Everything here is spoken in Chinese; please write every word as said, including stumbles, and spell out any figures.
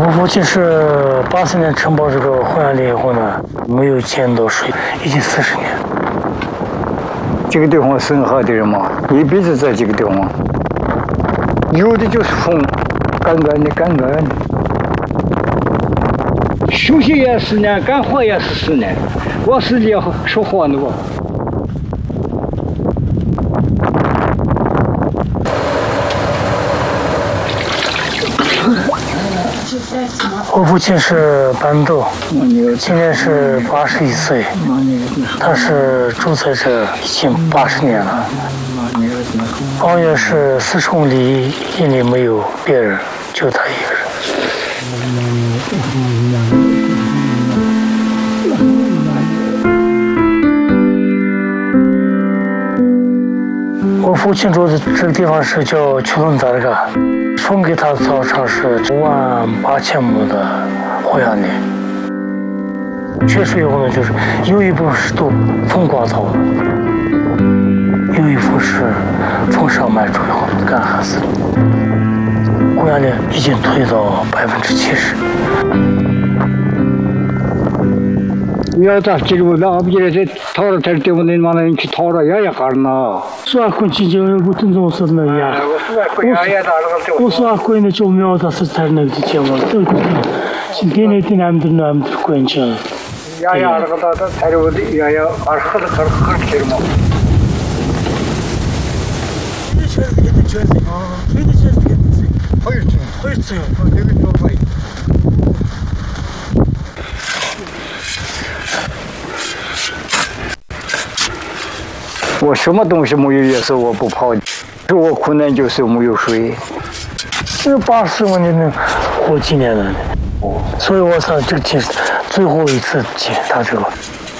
我父亲是八四年承包这个洪崖林以后呢，没有见到水，已经四十年。 这个地方生活的人嘛，一辈子在这个地方，有的就是风，干干的干干的。休息也十年，干活也是十年，我自己说话的吧。 我父亲是板豆，今年是八十一岁，他是主宰者已经八十年了。方圆是四十公里以内没有别人，就他一个人。我父亲住的这个地方是叫丘伦达尔嘎，分给他的草场是五万八千亩的洪崖林。缺水以后呢，就是有一部分是都风刮走了，有一部分是风上麦出以后干旱死了。洪崖林已经退到百分之七十。 要在这个那不是这掏了这地方的嘛，你去掏了也也干了。 说困今天我真正是那样。我说困的就苗子是在那个地方，都今天那天俺们都俺们都困着。 呀呀，那个到到菜楼的呀呀，二喝的喝喝起了嘛。 这圈子这圈子啊，这个圈子好有劲， 好有劲， 这个多快。我什么东西没有也是我不跑，我困难就是没有水。 这八十我年能活几年了呢？所以我说这个金最后一次金他这个